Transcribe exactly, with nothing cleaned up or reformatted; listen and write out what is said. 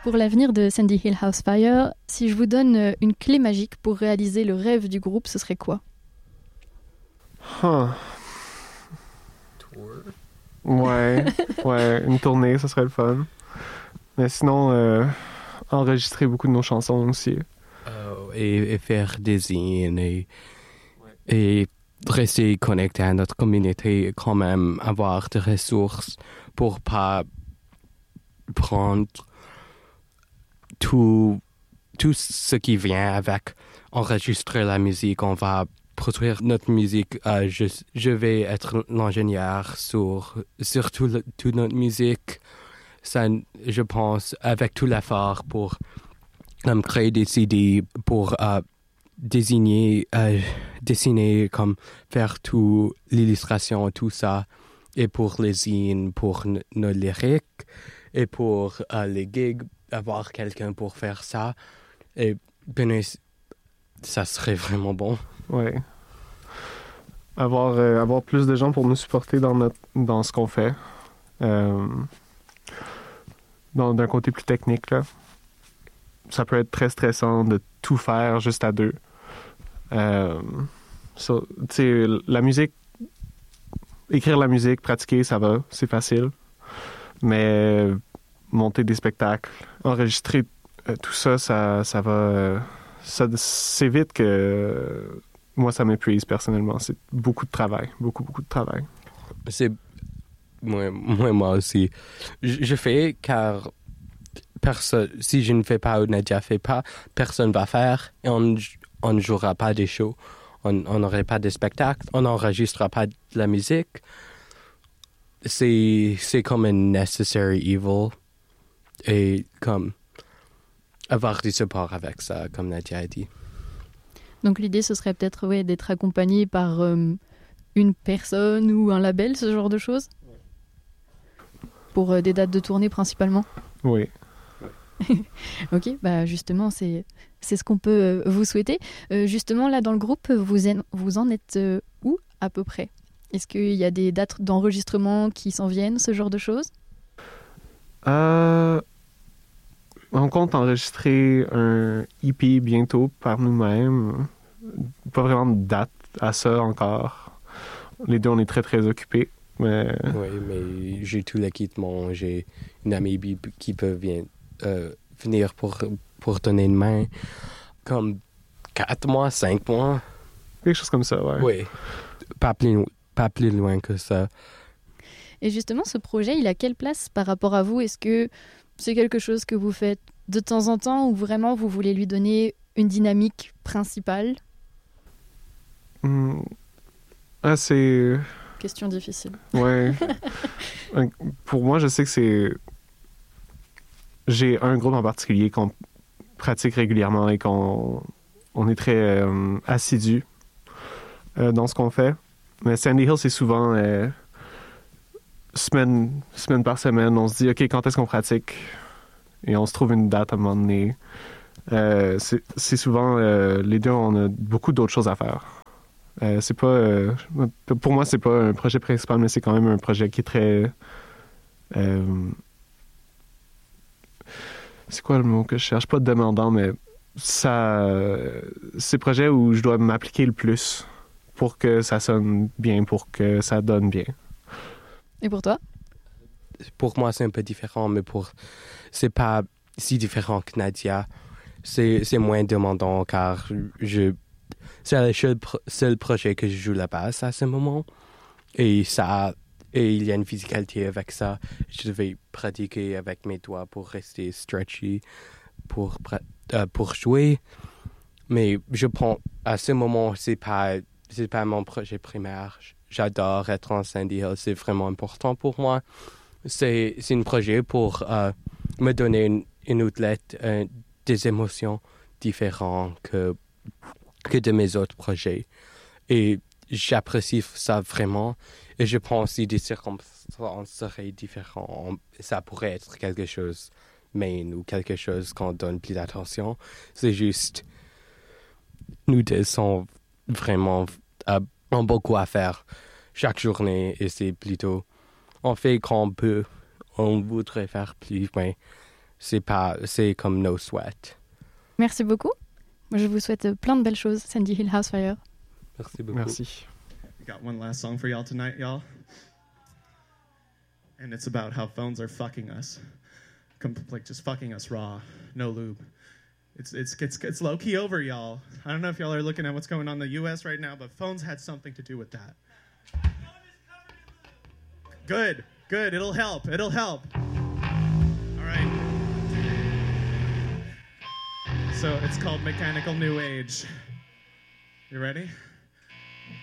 Pour l'avenir de Sandy Hill House Fire, si je vous donne une clé magique pour réaliser le rêve du groupe, ce serait quoi? Huh. Tour. Ouais, ouais, une tournée, ça serait le fun. Mais sinon, euh, enregistrer beaucoup de nos chansons aussi. Euh, et, et faire des zines et, ouais. et rester connecté à notre communauté et quand même avoir des ressources pour pas prendre tout, tout ce qui vient avec enregistrer la musique. On va produire notre musique. Euh, je, je vais être l'ingénieur sur, sur tout le, toute notre musique. Ça, je pense, avec tout l'effort pour um, créer des C D, pour euh, désigner, euh, dessiner, comme faire tout l'illustration, tout ça, et pour les zines, pour n- nos lyriques, et pour euh, les gigs, avoir quelqu'un pour faire ça. Et ben, ça serait vraiment bon. Ouais. Avoir, euh, avoir plus de gens pour nous supporter dans, notre, dans ce qu'on fait. Euh, dans, d'un côté plus technique, là. Ça peut être très stressant de tout faire juste à deux. Euh, so, tu sais, la musique, écrire la musique, pratiquer, ça va, c'est facile. Mais monter des spectacles, enregistrer euh, tout ça, ça, ça va... Euh, ça, c'est vite que... Euh, moi, ça m'épuise personnellement. C'est beaucoup de travail. Beaucoup, beaucoup de travail. C'est... Moi, moi, moi aussi. Je, je fais car... Personne, si je ne fais pas ou Nadia ne fait pas, personne ne va faire et on, on ne jouera pas des shows. On n'aurait pas de spectacles. On n'enregistrera pas de la musique. C'est, c'est comme un necessary evil. Et comme... avoir du support avec ça, comme Nadia a dit. Donc l'idée, ce serait peut-être ouais, d'être accompagné par euh, une personne ou un label, ce genre de choses? Pour euh, des dates de tournée principalement? Oui. Ok, bah justement, c'est, c'est ce qu'on peut euh, vous souhaiter. Euh, justement, là, dans le groupe, vous en, vous en êtes euh, où, à peu près? Est-ce qu'il y a des dates d'enregistrement qui s'en viennent, ce genre de choses? Euh... On compte enregistrer un E P bientôt par nous-mêmes. Pas vraiment de date à ça encore. Les deux, on est très, très occupés. Mais... Oui, mais j'ai tout l'équipement. J'ai une amie qui peut vien, euh, venir pour, pour donner une main. Comme quatre mois, cinq mois. Quelque chose comme ça, ouais. Oui, pas plus, pas plus loin que ça. Et justement, ce projet, il a quelle place par rapport à vous? Est-ce que c'est quelque chose que vous faites de temps en temps ou vraiment vous voulez lui donner une dynamique principale? Mmh. Ah, c'est... Question difficile. Ouais. Pour moi, je sais que c'est... J'ai un groupe en particulier qu'on pratique régulièrement et qu'on on est très euh, assidus euh, dans ce qu'on fait. Mais Sandy Hill, c'est souvent euh, semaine, semaine par semaine. On se dit, OK, quand est-ce qu'on pratique? Et on se trouve une date à un moment donné. Euh, c'est, c'est souvent... Euh, les deux, on a beaucoup d'autres choses à faire. Euh, c'est pas... Euh, pour moi, c'est pas un projet principal, mais c'est quand même un projet qui est très... Euh, c'est quoi le mot que je cherche? Pas demandant, mais ça... Euh, c'est un projet où je dois m'appliquer le plus pour que ça sonne bien, pour que ça donne bien. Et pour toi? Pour moi, c'est un peu différent, mais pour... c'est pas si différent que Nadia. C'est, c'est moins demandant car je... c'est le seul, seul projet que je joue la basse à ce moment. Et ça... Et il y a une physicalité avec ça. Je devais pratiquer avec mes doigts pour rester stretchy, pour, euh, pour jouer. Mais je prends... À ce moment, c'est pas, c'est pas mon projet primaire. J'adore être en Sandy Hill. C'est vraiment important pour moi. C'est, c'est un projet pour euh, me donner une, une outlet, euh, des émotions différentes que, que de mes autres projets. Et j'apprécie ça vraiment. Et je pense que si des circonstances seraient différentes, ça pourrait être quelque chose main ou quelque chose qu'on donne plus d'attention. C'est juste, nous deux sommes vraiment euh, ont beaucoup à faire chaque journée et c'est plutôt, on fait quand on peut, on voudrait faire plus, mais c'est pas, c'est comme nos souhaits. Merci beaucoup. Moi, je vous souhaite plein de belles choses, Sandy Hill Housefire. Merci beaucoup. Merci. I got one last song for y'all tonight, y'all. And it's about how phones are fucking us. Com- like just fucking us raw, no lube. It's it's it's it's low key over, y'all. I don't know if y'all are looking at what's going on in the U S right now, but phones had something to do with that. Good, good. It'll help. It'll help. All right. So it's called Mechanical New Age. You ready?